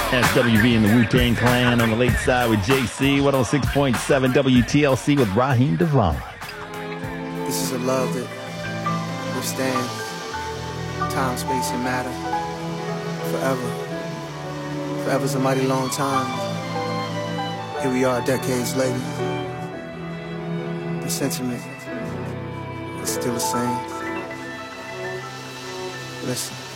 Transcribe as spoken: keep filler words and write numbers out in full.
S W V and the Wu-Tang Clan on the late side with J C, one oh six point seven W T L C with Raheem Devon. This is a love that withstands time, space, and matter forever. Forever's a mighty long time. Here we are decades later. The sentiment is still the same. Listen.